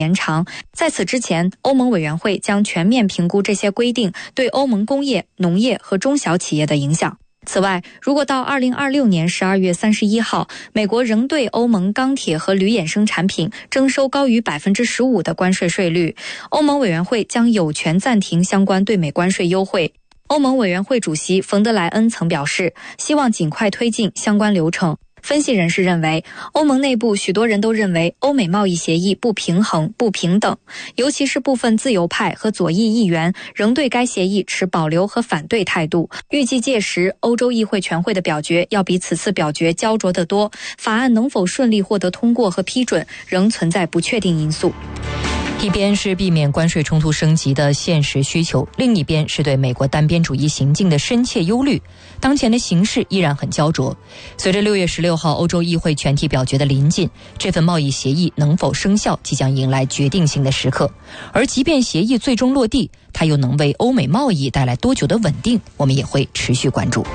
延长。在此之前，欧盟委员会将全面评估这些规定对欧盟工业、农业和中小企业的影响。此外，如果到2026年12月31号，美国仍对欧盟钢铁和铝衍生产品征收高于 15% 的关税税率，欧盟委员会将有权暂停相关对美关税优惠。欧盟委员会主席冯德莱恩曾表示，希望尽快推进相关流程。分析人士认为，欧盟内部许多人都认为欧美贸易协议不平衡、不平等，尤其是部分自由派和左翼议员仍对该协议持保留和反对态度。预计届时欧洲议会全会的表决要比此次表决焦灼得多，法案能否顺利获得通过和批准仍存在不确定因素。 一边是避免关税冲突升级的现实需求，另一边是对美国单边主义行径的深切忧虑。当前的形势依然很焦灼。随着6月16号欧洲议会全体表决的临近，这份贸易协议能否生效即将迎来决定性的时刻。而即便协议最终落地，它又能为欧美贸易带来多久的稳定，我们也会持续关注。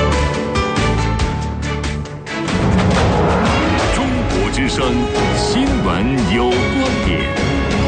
中国之声新闻有观点。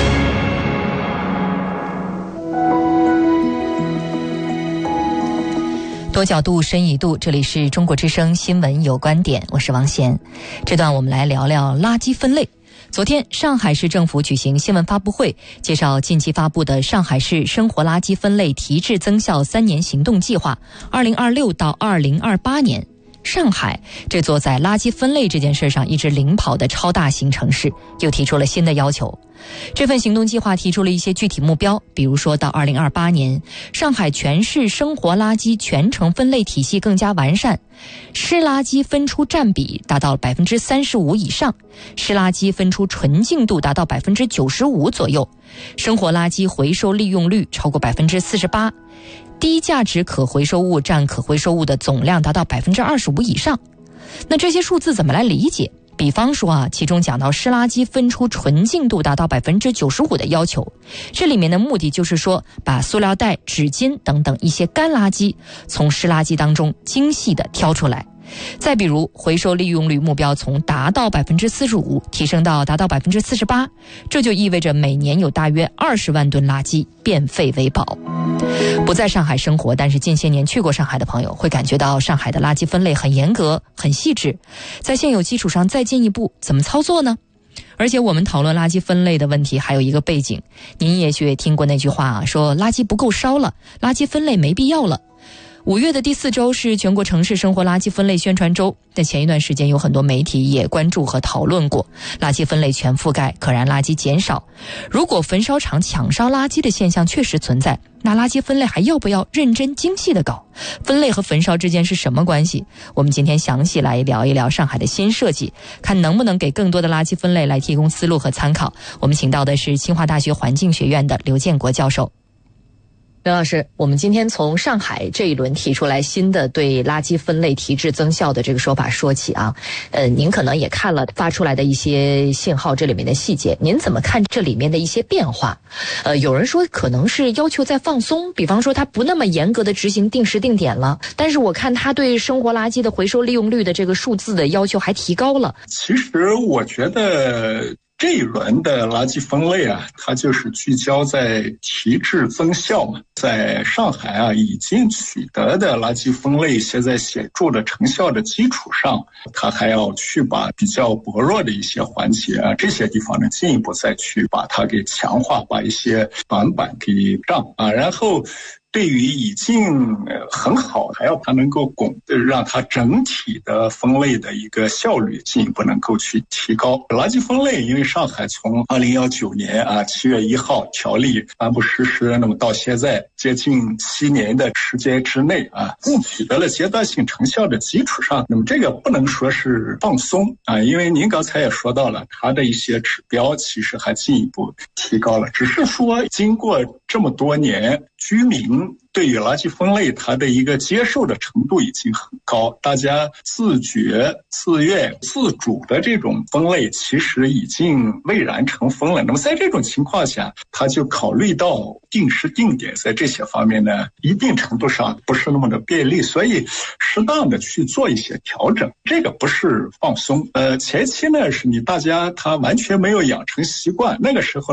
多角度深一度，这里是中国之声新闻有观点，我是王贤。这段我们来聊聊垃圾分类。昨天上海市政府举行新闻发布会，介绍近期发布的上海市生活垃圾分类提质增效3年行动计划2026到2028年。上海这座在垃圾分类这件事上一直领跑的超大型城市又提出了新的要求。这份行动计划提出了一些具体目标，比如说到2028年，上海全市生活垃圾全程分类体系更加完善，湿垃圾分出占比达到 35% 以上，湿垃圾分出纯净度达到 95% 左右，生活垃圾回收利用率超过 48%，低价值可回收物占可回收物的总量达到 25% 以上。那这些数字怎么来理解？比方说其中讲到湿垃圾分出纯净度达到 95% 的要求，这里面的目的就是说把塑料袋、纸巾等等一些干垃圾从湿垃圾当中精细地挑出来。再比如回收利用率目标从达到 45% 提升到达到 48%， 这就意味着每年有大约20万吨垃圾变废为宝。不在上海生活，但是近些年去过上海的朋友会感觉到上海的垃圾分类很严格、很细致，在现有基础上再进一步，怎么操作呢？而且我们讨论垃圾分类的问题还有一个背景，您也许也听过那句话说垃圾不够烧了，垃圾分类没必要了。5月的第4周是全国城市生活垃圾分类宣传周，在前一段时间有很多媒体也关注和讨论过，垃圾分类全覆盖，可燃垃圾减少。如果焚烧厂抢烧垃圾的现象确实存在，那垃圾分类还要不要认真精细的搞？分类和焚烧之间是什么关系？我们今天详细来聊一聊上海的新设计，看能不能给更多的垃圾分类来提供思路和参考。我们请到的是清华大学环境学院的刘建国教授。刘老师，我们今天从上海这一轮提出来新的对垃圾分类提质增效的这个说法说起啊，您可能也看了发出来的一些信号，这里面的细节，您怎么看这里面的一些变化？有人说可能是要求在放松，比方说他不那么严格的执行定时定点了，但是我看他对生活垃圾的回收利用率的这个数字的要求还提高了。 其实我觉得这一轮的垃圾分类它就是聚焦在提质增效嘛。在上海已经取得的垃圾分类现在显著的成效的基础上，它还要去把比较薄弱的一些环节这些地方呢进一步再去把它给强化，把一些短板给让然后对于已经很好，还要它能够让它整体的分类的一个效率进一步能够去提高。垃圾分类，因为上海从2019年7月1号条例颁布实施，那么到现在接近7年的时间之内取得了阶段性成效的基础上，那么这个不能说是放松因为您刚才也说到了，它的一些指标其实还进一步提高了，只是说经过这么多年，居民对于垃圾分类它的一个接受的程度已经很高，大家自觉、自愿、自主的这种分类其实已经蔚然成风了。那么在这种情况下，他就考虑到定时定点在这些方面呢，一定程度上不是那么的便利，所以适当的去做一些调整，这个不是放松。前期呢是大家他完全没有养成习惯，那个时候